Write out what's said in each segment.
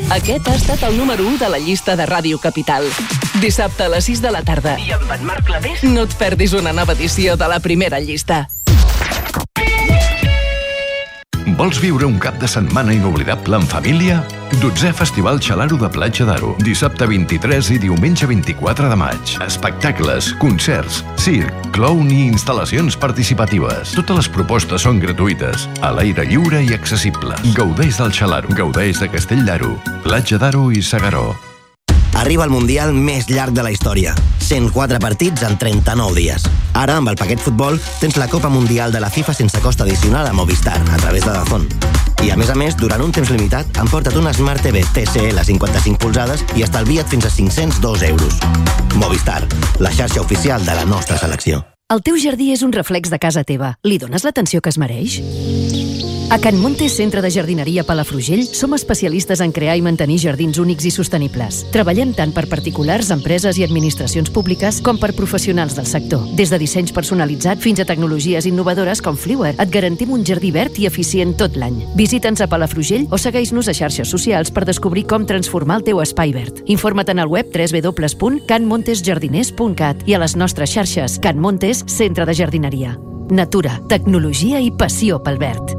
Aquest ha estat el número 1 de la llista de Ràdio Capital. Dissabte a les 6 de la tarda. I amb en Marc Clavés. No et perdis una nova edició de la primera llista. Vols viure un cap de setmana inoblidable en família? 12è Festival Xalaro de Platja d'Aro. Dissabte 23 i diumenge 24 de maig. Espectacles, concerts, circ, clown i instal·lacions participatives. Totes les propostes són gratuïtes, a l'aire lliure i accessible. Gaudeix del Xalaro, gaudeix de Castell d'Aro, Platja d'Aro i Segaró. Arriba el Mundial més llarg de la història. 104 partits en 39 dies. Ara, amb el paquet futbol, tens la Copa Mundial de la FIFA sense cost addicional a Movistar, a través de Dazón. I a més, durant un temps limitat, emporta't una Smart TV TCL 55 polzades i estalvia't fins a 502 euros. Movistar, la xarxa oficial de la nostra selecció. El teu jardí és un reflex de casa teva. Li dones l'atenció que es mereix? A Can Montes, centre de jardineria Palafrugell, som especialistes en crear i mantenir jardins únics i sostenibles. Treballem tant per particulars, empreses i administracions públiques com per professionals del sector. Des de dissenys personalitzats fins a tecnologies innovadores com Fliwer, et garantim un jardí verd i eficient tot l'any. Visita'ns a Palafrugell o segueix-nos a xarxes socials per descobrir com transformar el teu espai verd. Informa't en el web www.canmontesjardiners.cat i a les nostres xarxes. Can Montes, centre de jardineria. Natura, tecnologia i passió pel verd.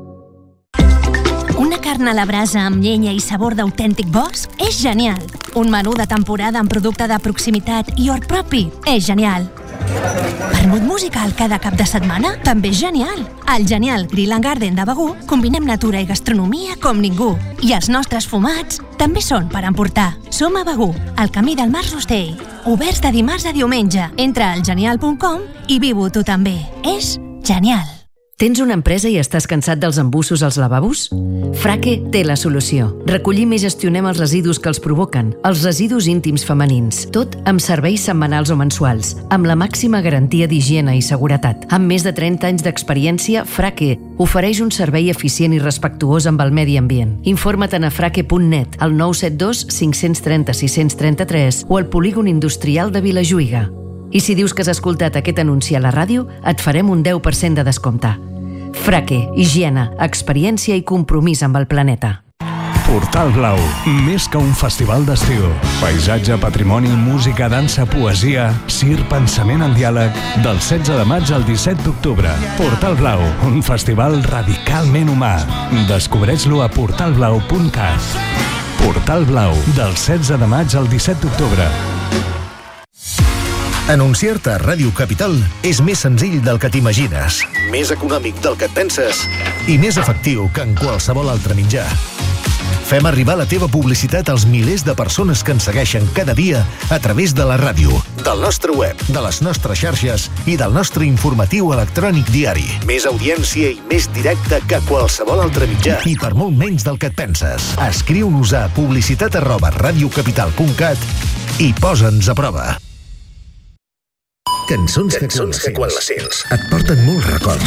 Una carn a la brasa amb llenya i sabor d'autèntic bosc és genial. Un menú de temporada amb producte de proximitat i hort propi és genial. Vermut musical cada cap de setmana també és genial. Al Genial Grill and Garden de Begur combinem natura i gastronomia com ningú. I els nostres fumats també són per emportar. Som a Begur, al camí del Mas Rostell. Oberts de dimarts a diumenge. Entra al genial.com i viu-ho tu també. És genial. Tens una empresa i estàs cansat dels embussos als lavabos? Frake té la solució. Recollim i gestionem els residus que els provoquen, els residus íntims femenins, tot amb serveis setmanals o mensuals, amb la màxima garantia d'higiene i seguretat. Amb més de 30 anys d'experiència, Frake ofereix un servei eficient i respectuós amb el medi ambient. Informa't a frake.net, al 972 530 633 o al polígon industrial de Vilajuïga. I si dius que has escoltat aquest anunci a la ràdio, et farem un 10% de descompte. Frake, higiene, experiència i compromís amb el planeta. Portal Blau, més que un festival d'estiu. Paisatge, patrimoni, música, dansa, poesia, circ, pensament en diàleg. Del 16 de maig al 17 d'octubre. Portal Blau, un festival radicalment humà. Descobreix-lo a portalblau.cat. Portal Blau, del 16 de maig al 17 d'octubre. Anunciar-te a Ràdio Capital és més senzill del que t'imagines, més econòmic del que et penses i més efectiu que en qualsevol altre mitjà. Fem arribar la teva publicitat als milers de persones que ens segueixen cada dia a través de la ràdio, del nostre web, de les nostres xarxes i del nostre informatiu electrònic diari. Més audiència i més directe que qualsevol altre mitjà i per molt menys del que et penses. Escriu-nos a publicitat@radiocapital.cat i posa'ns a prova. Cançons que quan les sents et porten molts records.